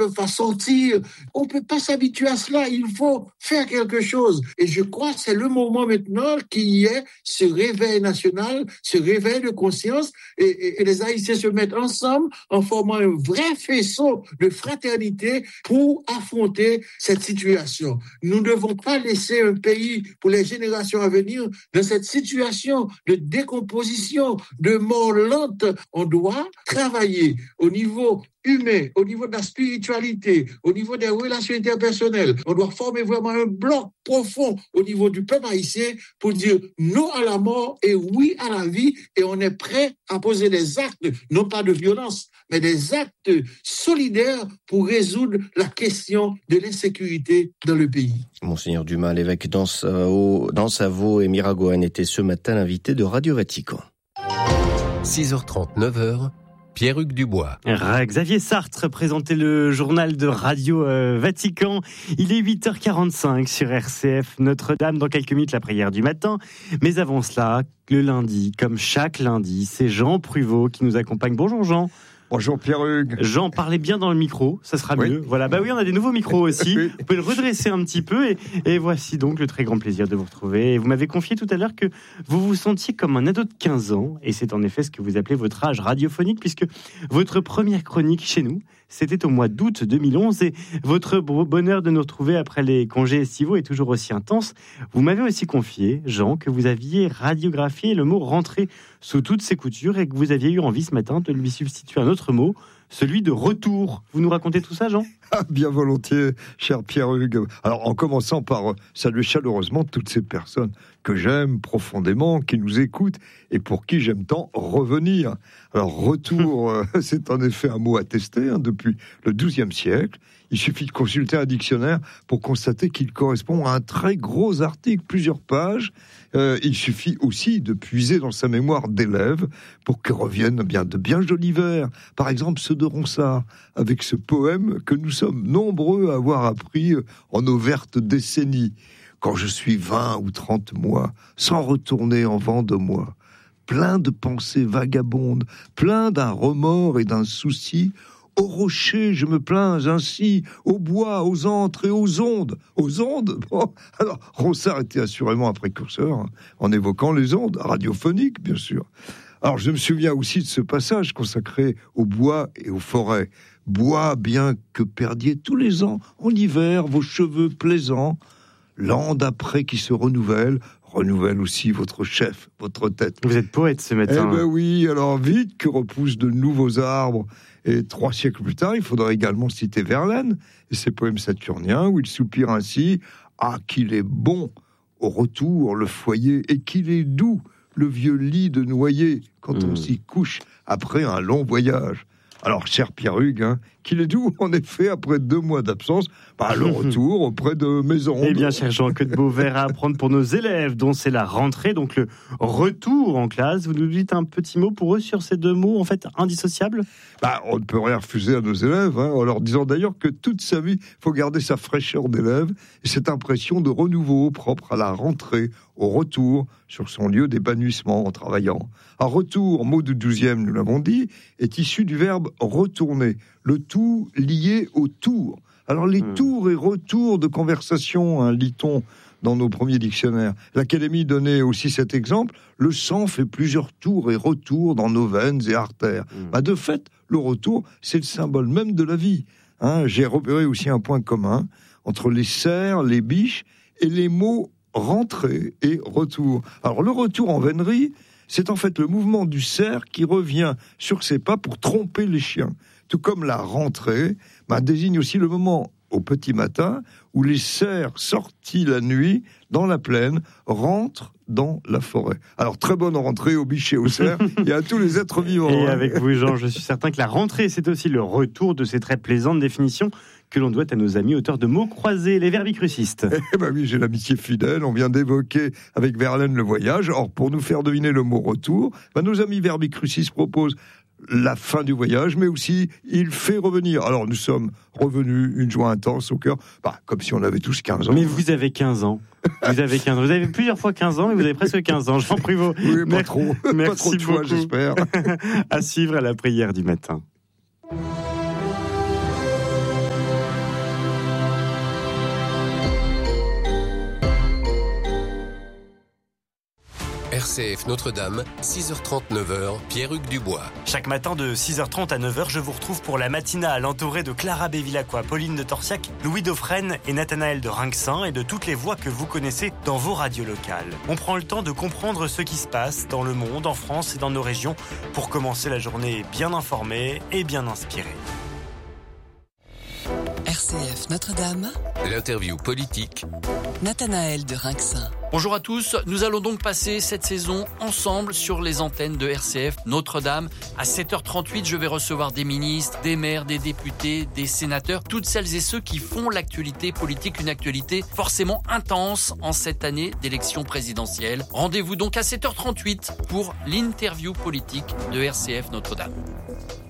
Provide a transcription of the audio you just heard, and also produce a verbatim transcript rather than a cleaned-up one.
peuvent pas sortir. On peut pas s'habituer à cela. Il faut faire quelque chose. Et je crois que c'est le moment maintenant qu'il y ait ce réveil national, ce réveil de conscience, et, et, et les Haïtiens se mettent ensemble en formant un vrai faisceau de fraternité pour affronter cette situation. Nous ne devons pas laisser un pays pour les générations à venir dans cette situation de décomposition, de mort lente. On doit travailler au niveau humain, au niveau de la spiritualité, au niveau des relations interpersonnelles. On doit former vraiment un bloc profond au niveau du peuple haïtien pour dire non à la mort et oui à la vie, et on est prêt à poser des actes, non pas de violence, mais des actes solidaires pour résoudre la question de l'insécurité dans le pays. Monseigneur Dumas, l'évêque d'Ansavo et Miragoâne était ce matin l'invité de Radio Vatican. six heures trente, neuf heures, Pierre-Hugues Dubois. Xavier Sartre présentait le journal de Radio euh, Vatican. Il est huit heures quarante-cinq sur R C F Notre-Dame. Dans quelques minutes, la prière du matin. Mais avant cela, le lundi, comme chaque lundi, c'est Jean Pruvot qui nous accompagne. Bonjour Jean. Bonjour Pierre-Hugues. Jean, parlez bien dans le micro, ça sera oui. mieux. Voilà, bah oui, on a des nouveaux micros aussi. Oui. Vous pouvez le redresser un petit peu et, et voici donc le très grand plaisir de vous retrouver. Et vous m'avez confié tout à l'heure que vous vous sentiez comme un ado de quinze ans et c'est en effet ce que vous appelez votre âge radiophonique puisque votre première chronique chez nous, c'était au mois d'août deux mille onze et votre bonheur de nous retrouver après les congés estivaux est toujours aussi intense. Vous m'avez aussi confié, Jean, que vous aviez radiographié le mot rentrée sous toutes ses coutures et que vous aviez eu envie ce matin de lui substituer un autre mot, celui de retour. Vous nous racontez tout ça, Jean ? Ah, bien volontiers, cher Pierre-Hugues. Alors, en commençant par saluer chaleureusement toutes ces personnes que j'aime profondément, qui nous écoutent et pour qui j'aime tant revenir. Alors, retour, euh, c'est en effet un mot attesté hein, depuis le douzième siècle. Il suffit de consulter un dictionnaire pour constater qu'il correspond à un très gros article, plusieurs pages. Euh, il suffit aussi de puiser dans sa mémoire d'élève pour que reviennent bien de bien jolis vers. Par exemple, ceux de Ronsard, avec ce poème que nous sommes nombreux à avoir appris en nos vertes décennies. Quand je suis vingt ou trente mois, sans retourner en vent de moi, plein de pensées vagabondes, plein d'un remords et d'un souci, au rocher, je me plains ainsi, au bois, aux antres et aux ondes. Aux ondes bon, alors, Ronsard était assurément un précurseur, hein, en évoquant les ondes, radiophoniques, bien sûr. Alors, je me souviens aussi de ce passage consacré au bois et aux forêts. Bois, bien que perdiez tous les ans, en hiver, vos cheveux plaisants, l'an d'après qui se renouvelle, renouvelle aussi votre chef, votre tête. Vous êtes poète ce matin. Eh ben oui, alors vite que repoussent de nouveaux arbres. Et trois siècles plus tard, il faudrait également citer Verlaine et ses poèmes saturniens où il soupire ainsi « Ah, qu'il est bon au retour le foyer et qu'il est doux le vieux lit de noyer quand mmh. on s'y couche après un long voyage ». Alors, cher Pierre-Hugues, hein, qu'il est doux, en effet, après deux mois d'absence, bah, le retour auprès de mes ondes. Eh bien, cher Jean, que de beaux vers à apprendre pour nos élèves, dont c'est la rentrée, donc le retour en classe. Vous nous dites un petit mot pour eux sur ces deux mots, en fait, indissociables ? Bah, on ne peut rien refuser à nos élèves, hein, en leur disant d'ailleurs que toute sa vie, il faut garder sa fraîcheur d'élève et cette impression de renouveau propre à la rentrée, au retour sur son lieu d'épanouissement en travaillant. Un retour, mot du douzième, nous l'avons dit, est issu du verbe retourner, le tout lié au tour. Alors les mmh. tours et retours de conversation, hein, lit-on dans nos premiers dictionnaires. L'Académie donnait aussi cet exemple, le sang fait plusieurs tours et retours dans nos veines et artères. Mmh. Bah, de fait, le retour, c'est le symbole même de la vie. Hein, j'ai repéré aussi un point commun entre les cerfs, les biches et les mots rentrée et retour. Alors le retour en vénerie, c'est en fait le mouvement du cerf qui revient sur ses pas pour tromper les chiens. Tout comme la rentrée bah, désigne aussi le moment au petit matin où les cerfs sortis la nuit dans la plaine rentrent dans la forêt. Alors très bonne rentrée aux biches et aux cerfs et à tous les êtres vivants. Et avec vous Jean, je suis certain que la rentrée c'est aussi le retour de ces très plaisantes définitions que l'on doit à nos amis auteurs de mots croisés, les verbicrucistes. Eh ben oui, j'ai l'amitié fidèle, on vient d'évoquer avec Verlaine le voyage. Or, pour nous faire deviner le mot retour, ben nos amis verbicrucistes proposent la fin du voyage, mais aussi il fait revenir. Alors nous sommes revenus, une joie intense au cœur, bah, comme si on avait tous quinze ans. Mais vous avez quinze ans. Vous avez quinze ans. Vous avez plusieurs fois quinze ans, mais vous avez presque quinze ans. Jean Pruvot. Oui, pas trop. Merci pas trop de fois, beaucoup. J'espère. À suivre à la prière du matin. C F Notre-Dame, six heures trente, neuf heures, Pierre-Hugues Dubois. Chaque matin de six heures trente à neuf heures, je vous retrouve pour la matinale entourée de Clara Bevilacqua, Pauline de Torsiac, Louis Dauphren et Nathanaël de Rinxin et de toutes les voix que vous connaissez dans vos radios locales. On prend le temps de comprendre ce qui se passe dans le monde, en France et dans nos régions pour commencer la journée bien informée et bien inspirée. R C F Notre-Dame. L'interview politique. Nathanaël de Rinxin. Bonjour à tous, nous allons donc passer cette saison ensemble sur les antennes de R C F Notre-Dame. À sept heures trente-huit, je vais recevoir des ministres, des maires, des députés, des sénateurs, toutes celles et ceux qui font l'actualité politique, une actualité forcément intense en cette année d'élection présidentielle. Rendez-vous donc à sept heures trente-huit pour l'interview politique de R C F Notre-Dame.